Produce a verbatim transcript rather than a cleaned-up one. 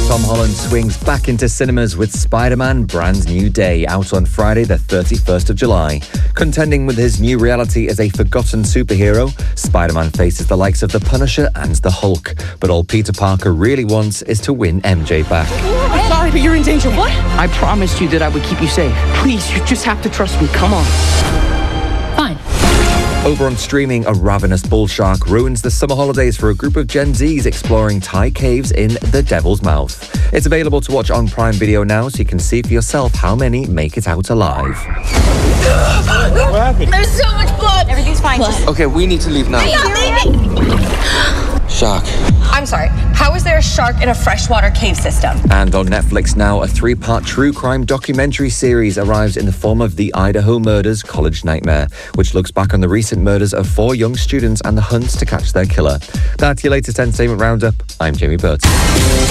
Tom Holland swings back into cinemas with Spider-Man Brand New Day, out on Friday the thirty-first of July. Contending with his new reality as a forgotten superhero, Spider-Man faces the likes of the Punisher and the Hulk. But all Peter Parker really wants is to win M J back. I'm sorry, but you're in danger. What? I promised you that I would keep you safe. Please, you just have to trust me. Come on. Fine. Over on streaming, a ravenous bull shark ruins the summer holidays for a group of Gen Zs exploring Thai caves in the Devil's Mouth. It's available to watch on Prime Video now, so you can see for yourself how many make it out alive. What happened? There's so much blood. Everything's fine. Just... Okay, we need to leave now. Yeah, baby. Shark. I'm sorry. How is there a shark in a freshwater cave system? And on Netflix now, a three-part true crime documentary series arrives in the form of The Idaho Murders College Nightmare, which looks back on the recent murders of four young students and the hunt to catch their killer. That's your latest entertainment roundup. I'm Jamie Burt.